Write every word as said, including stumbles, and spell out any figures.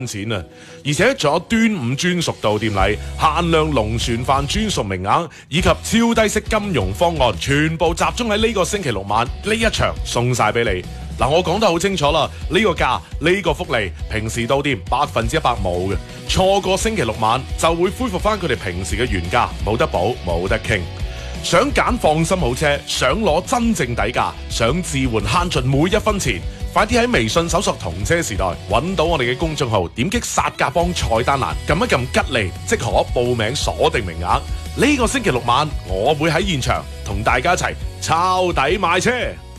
錢啊！而且仲有端午專屬到店禮、限量龍船飯專屬名額，以及超低息金融方案，全部集中喺呢個星期六晚呢一場送晒俾你。嗱，我講得好清楚啦，呢個價呢個福利，平時到店百分之一百冇嘅，錯過星期六晚就會恢復翻佢哋平時嘅原價，冇得補冇得傾。想揀放心好車，想攞真正底價，想置換慳盡每一分錢，快啲喺微信搜索同車時代，揾到我哋嘅公眾號，點擊殺價幫菜單欄，撳一撳吉利，即可報名鎖定名額。呢個星期六晚，我會喺現場同大家一齊抄底買車。